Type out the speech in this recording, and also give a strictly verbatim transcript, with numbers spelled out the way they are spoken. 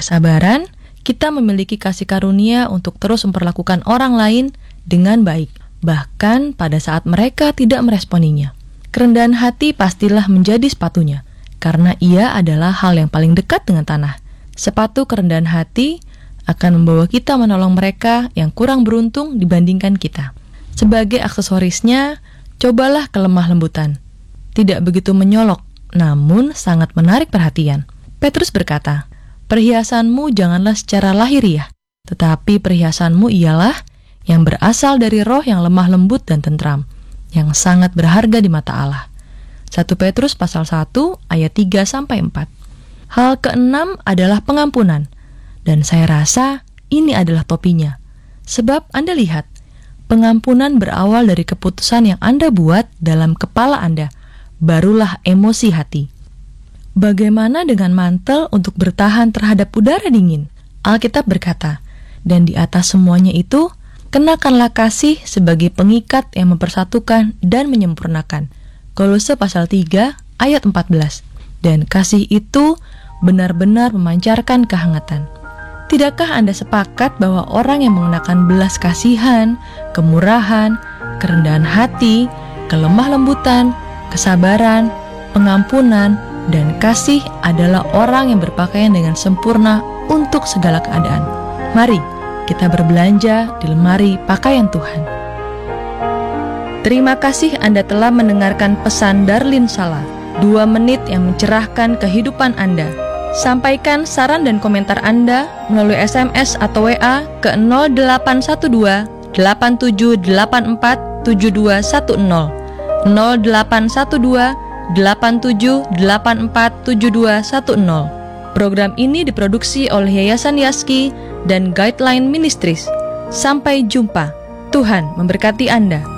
kesabaran, kita memiliki kasih karunia untuk terus memperlakukan orang lain dengan baik, bahkan pada saat mereka tidak meresponinya. Kerendahan hati pastilah menjadi sepatunya, karena ia adalah hal yang paling dekat dengan tanah. Sepatu kerendahan hati akan membawa kita menolong mereka yang kurang beruntung dibandingkan kita. Sebagai aksesorisnya, cobalah kelemah lembutan. Tidak begitu menyolok, namun sangat menarik perhatian. Petrus berkata, "Perhiasanmu janganlah secara lahiriah, tetapi perhiasanmu ialah yang berasal dari roh yang lemah lembut dan tentram, yang sangat berharga di mata Allah." satu Petrus pasal satu ayat tiga sampai empat. Hal keenam adalah pengampunan. Dan saya rasa ini adalah topinya. Sebab Anda lihat, pengampunan berawal dari keputusan yang Anda buat dalam kepala Anda, barulah emosi hati. Bagaimana dengan mantel untuk bertahan terhadap udara dingin? Alkitab berkata, "Dan di atas semuanya itu, kenakanlah kasih sebagai pengikat yang mempersatukan dan menyempurnakan." Kolose pasal tiga ayat empat belas. Dan kasih itu benar-benar memancarkan kehangatan. Tidakkah Anda sepakat bahwa orang yang mengenakan belas kasihan, kemurahan, kerendahan hati, kelemah lembutan, kesabaran, pengampunan, dan kasih adalah orang yang berpakaian dengan sempurna untuk segala keadaan? Mari kita berbelanja di lemari pakaian Tuhan. Terima kasih Anda telah mendengarkan pesan Darlene Sala, dua menit yang mencerahkan kehidupan Anda. Sampaikan saran dan komentar Anda melalui S M S atau W A ke nol delapan satu dua delapan tujuh delapan empat tujuh dua satu nol nol delapan satu dua delapan tujuh delapan empat tujuh dua satu nol. Program ini diproduksi oleh Yayasan Yaski dan Guideline Ministries. Sampai jumpa. Tuhan memberkati Anda.